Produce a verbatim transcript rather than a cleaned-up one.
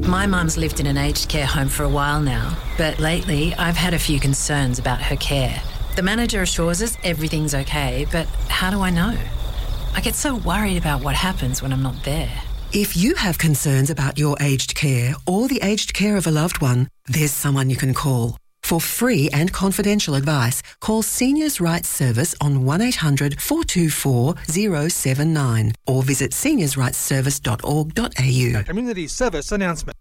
My mum's lived in an aged care home for a while now, but lately I've had a few concerns about her care. The manager assures us everything's okay, but how do I know? I get so worried about what happens when I'm not there. If you have concerns about your aged care or the aged care of a loved one, there's someone you can call. For free and confidential advice, call Seniors Rights Service on one eight hundred four two four zero seven nine or visit seniors rights service dot org dot a u. Community service announcement.